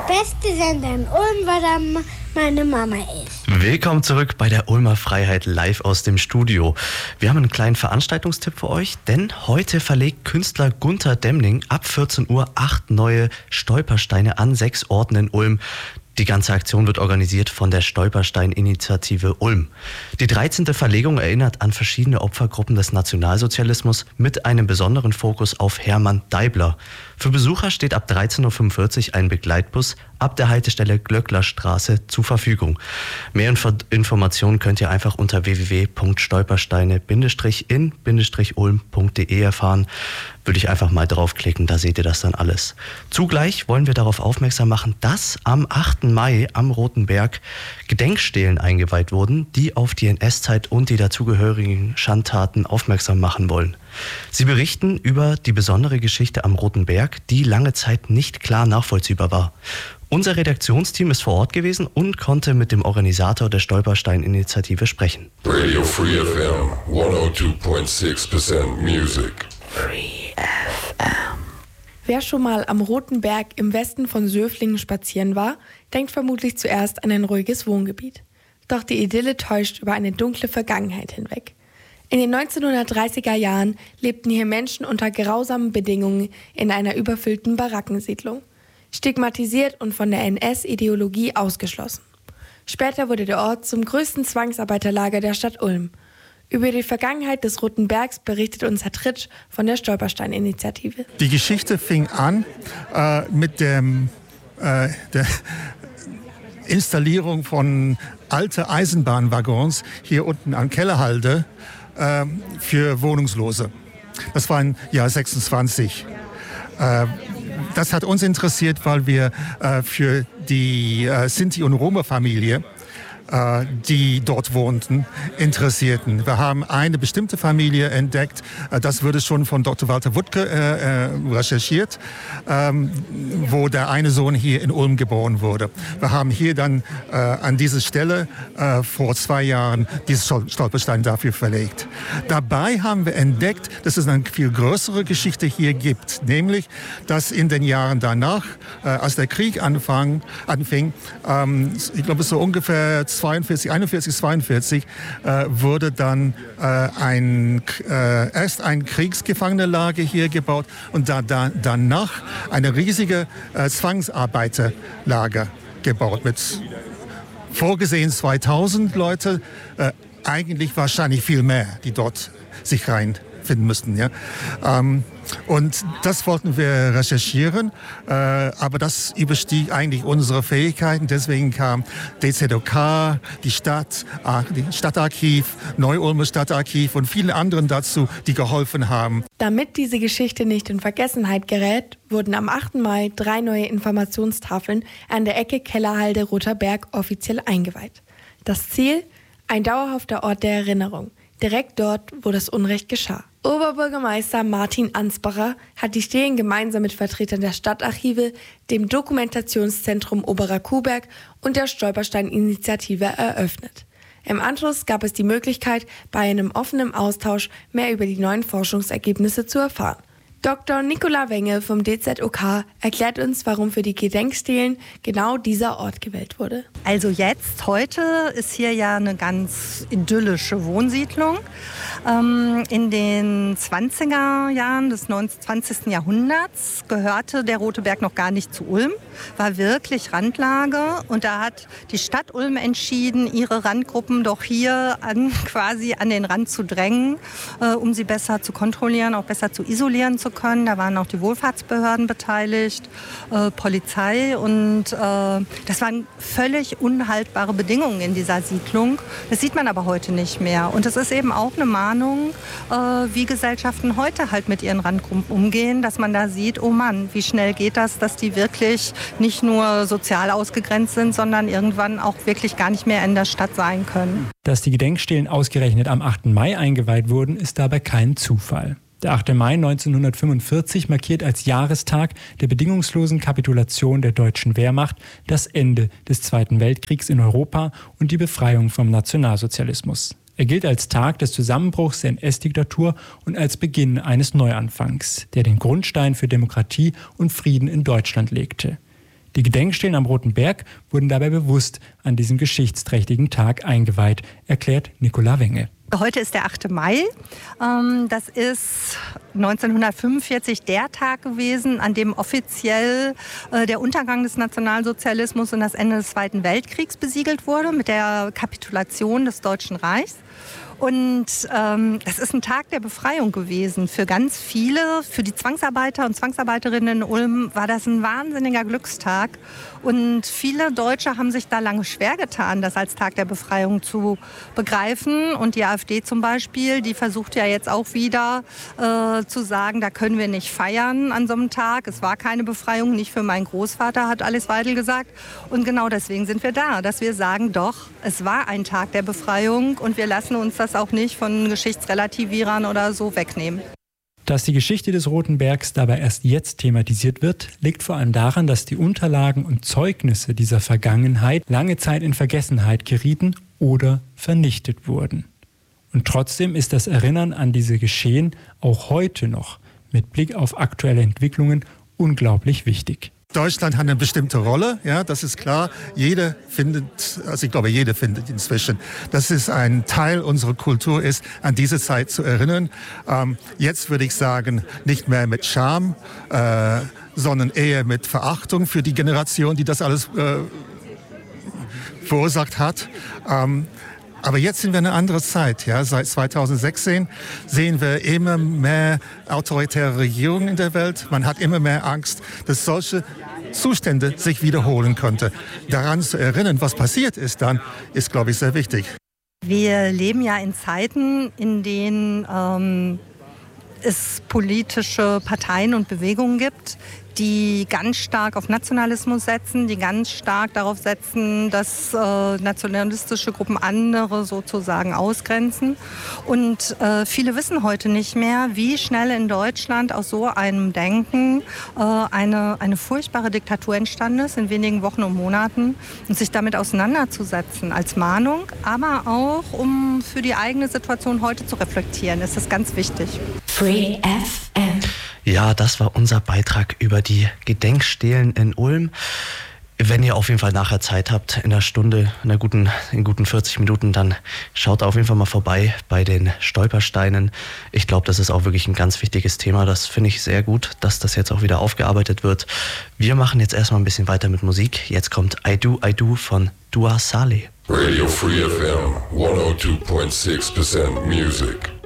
beste Sender in Ulm, weil da meine Mama ist. Willkommen zurück bei der Ulmer Freiheit live aus dem Studio. Wir haben einen kleinen Veranstaltungstipp für euch, denn heute verlegt Künstler Gunther Demning ab 14 Uhr 8 neue Stolpersteine an 6 Orten in Ulm. Die ganze Aktion wird organisiert von der Stolperstein-Initiative Ulm. Die 13. Verlegung erinnert an verschiedene Opfergruppen des Nationalsozialismus mit einem besonderen Fokus auf Hermann Deibler. Für Besucher steht ab 13.45 Uhr ein Begleitbus ab der Haltestelle Glöcklerstraße zur Verfügung. Mehr Informationen könnt ihr einfach unter www.stolpersteine-in-ulm.de erfahren. Würde ich einfach mal draufklicken, da seht ihr das dann alles. Zugleich wollen wir darauf aufmerksam machen, dass am 8. Mai am Roten Berg Gedenkstelen eingeweiht wurden, die auf die NS-Zeit und die dazugehörigen Schandtaten aufmerksam machen wollen. Sie berichten über die besondere Geschichte am Roten Berg, die lange Zeit nicht klar nachvollziehbar war. Unser Redaktionsteam ist vor Ort gewesen und konnte mit dem Organisator der Stolperstein-Initiative sprechen. Radio Free FM 102.6% Music. Free FM. Wer schon mal am Roten Berg im Westen von Söflingen spazieren war, denkt vermutlich zuerst an ein ruhiges Wohngebiet. Doch die Idylle täuscht über eine dunkle Vergangenheit hinweg. In den 1930er Jahren lebten hier Menschen unter grausamen Bedingungen in einer überfüllten Barackensiedlung. Stigmatisiert und von der NS-Ideologie ausgeschlossen. Später wurde der Ort zum größten Zwangsarbeiterlager der Stadt Ulm. Über die Vergangenheit des Roten Bergs berichtet uns Herr Tritsch von der Stolperstein-Initiative. Die Geschichte fing an mit der Installierung von alten Eisenbahnwaggons hier unten an Kellerhalde für Wohnungslose. Das war im Jahr 26. Das hat uns interessiert, weil wir für die Sinti- und Roma-Familie, die dort wohnten, interessierten. Wir haben eine bestimmte Familie entdeckt, das wurde schon von Dr. Walter Wuttke recherchiert, wo der eine Sohn hier in Ulm geboren wurde. Wir haben hier dann an diese Stelle vor 2 Jahren diesen Stolperstein dafür verlegt. Dabei haben wir entdeckt, dass es eine viel größere Geschichte hier gibt, nämlich, dass in den Jahren danach, als der Krieg anfing, ich glaube so ungefähr 41, wurde dann erst ein Kriegsgefangenenlager hier gebaut und danach eine riesige Zwangsarbeiterlager gebaut mit vorgesehen 2000 Leute, eigentlich wahrscheinlich viel mehr, die dort sich reinfinden müssten. Ja? Und das wollten wir recherchieren, aber das überstieg eigentlich unsere Fähigkeiten. Deswegen kam DZOK, die Stadtarchiv, Neu-Ulmer Stadtarchiv und viele anderen dazu, die geholfen haben. Damit diese Geschichte nicht in Vergessenheit gerät, wurden am 8. Mai 3 neue Informationstafeln an der Ecke Kellerhalde-Roter Berg offiziell eingeweiht. Das Ziel? Ein dauerhafter Ort der Erinnerung, direkt dort, wo das Unrecht geschah. Oberbürgermeister Martin Ansbacher hat die Stelen gemeinsam mit Vertretern der Stadtarchive, dem Dokumentationszentrum Oberer Kuhberg und der Stolperstein-Initiative eröffnet. Im Anschluss gab es die Möglichkeit, bei einem offenen Austausch mehr über die neuen Forschungsergebnisse zu erfahren. Dr. Nicola Wenge vom DZOK erklärt uns, warum für die Gedenkstelen genau dieser Ort gewählt wurde. Also heute ist hier ja eine ganz idyllische Wohnsiedlung. In den 20er Jahren des 20. Jahrhunderts gehörte der Rote Berg noch gar nicht zu Ulm, war wirklich Randlage und da hat die Stadt Ulm entschieden, ihre Randgruppen doch hier quasi an den Rand zu drängen, um sie besser zu kontrollieren, auch besser zu isolieren zu können. Da waren auch die Wohlfahrtsbehörden beteiligt, Polizei und das waren völlig unhaltbare Bedingungen in dieser Siedlung. Das sieht man aber heute nicht mehr. Und es ist eben auch eine Mahnung, wie Gesellschaften heute halt mit ihren Randgruppen umgehen, dass man da sieht, oh Mann, wie schnell geht das, dass die wirklich nicht nur sozial ausgegrenzt sind, sondern irgendwann auch wirklich gar nicht mehr in der Stadt sein können. Dass die Gedenkstelen ausgerechnet am 8. Mai eingeweiht wurden, ist dabei kein Zufall. Der 8. Mai 1945 markiert als Jahrestag der bedingungslosen Kapitulation der deutschen Wehrmacht das Ende des Zweiten Weltkriegs in Europa und die Befreiung vom Nationalsozialismus. Er gilt als Tag des Zusammenbruchs der NS-Diktatur und als Beginn eines Neuanfangs, der den Grundstein für Demokratie und Frieden in Deutschland legte. Die Gedenkstelen am Roten Berg wurden dabei bewusst an diesem geschichtsträchtigen Tag eingeweiht, erklärt Nicola Wenge. Heute ist der 8. Mai. Das ist 1945 der Tag gewesen, an dem offiziell der Untergang des Nationalsozialismus und das Ende des Zweiten Weltkriegs besiegelt wurde mit der Kapitulation des Deutschen Reichs. Und es ist ein Tag der Befreiung gewesen für ganz viele. Für die Zwangsarbeiter und Zwangsarbeiterinnen in Ulm war das ein wahnsinniger Glückstag. Und viele Deutsche haben sich da lange schwer getan, das als Tag der Befreiung zu begreifen. Und die AfD zum Beispiel, die versucht ja jetzt auch wieder zu sagen, da können wir nicht feiern an so einem Tag. Es war keine Befreiung, nicht für meinen Großvater, hat Alice Weidel gesagt. Und genau deswegen sind wir da, dass wir sagen, doch, es war ein Tag der Befreiung und wir lassen uns das auch nicht von Geschichtsrelativierern oder so wegnehmen. Dass die Geschichte des Roten Bergs dabei erst jetzt thematisiert wird, liegt vor allem daran, dass die Unterlagen und Zeugnisse dieser Vergangenheit lange Zeit in Vergessenheit gerieten oder vernichtet wurden. Und trotzdem ist das Erinnern an diese Geschehen auch heute noch mit Blick auf aktuelle Entwicklungen unglaublich wichtig. Deutschland hat eine bestimmte Rolle, ja, das ist klar. Jeder findet inzwischen, dass es ein Teil unserer Kultur ist, an diese Zeit zu erinnern. Jetzt würde ich sagen, nicht mehr mit Scham, sondern eher mit Verachtung für die Generation, die das alles verursacht hat. Aber jetzt sind wir in einer anderen Zeit. Ja? Seit 2016 sehen wir immer mehr autoritäre Regierungen in der Welt. Man hat immer mehr Angst, dass solche Zustände sich wiederholen könnten. Daran zu erinnern, was passiert ist, dann ist, glaube ich, sehr wichtig. Wir leben ja in Zeiten, in denen es politische Parteien und Bewegungen gibt, die ganz stark auf Nationalismus setzen, die ganz stark darauf setzen, dass nationalistische Gruppen andere sozusagen ausgrenzen. Und viele wissen heute nicht mehr, wie schnell in Deutschland aus so einem Denken eine furchtbare Diktatur entstanden ist in wenigen Wochen und Monaten und sich damit auseinanderzusetzen als Mahnung, aber auch um für die eigene Situation heute zu reflektieren, ist das ganz wichtig. Free FM. Ja, das war unser Beitrag über die Gedenkstelen in Ulm. Wenn ihr auf jeden Fall nachher Zeit habt, in einer Stunde, in guten 40 Minuten, dann schaut auf jeden Fall mal vorbei bei den Stolpersteinen. Ich glaube, das ist auch wirklich ein ganz wichtiges Thema. Das finde ich sehr gut, dass das jetzt auch wieder aufgearbeitet wird. Wir machen jetzt erstmal ein bisschen weiter mit Musik. Jetzt kommt I Do von Dua Saleh. Radio Free FM 102.6% Music.